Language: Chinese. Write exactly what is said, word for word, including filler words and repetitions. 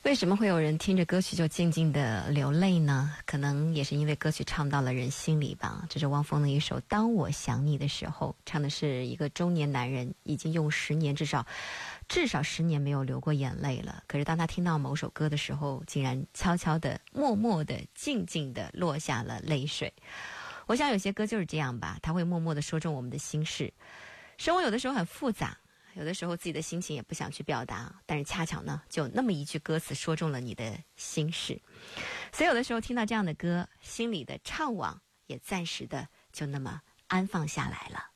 为什么会有人听着歌曲就静静的流泪呢？可能也是因为歌曲唱到了人心里吧。这是汪峰的一首《当我想你的时候》，唱的是一个中年男人已经用十年至少至少十年没有流过眼泪了，可是当他听到某首歌的时候，竟然悄悄的默默的静静的落下了泪水。我想有些歌就是这样吧，他会默默的说中我们的心事。生活有的时候很复杂，有的时候自己的心情也不想去表达，但是恰巧呢，就那么一句歌词说中了你的心事。所以有的时候听到这样的歌，心里的怅惘也暂时的就那么安放下来了。